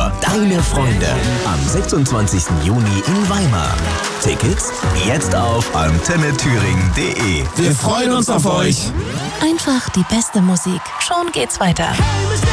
Feuer, deine Freunde. Am 26. Juni in Weimar. Tickets jetzt auf antenneThüringen.de. Wir freuen uns auf euch. Einfach die beste Musik. Schon geht's weiter.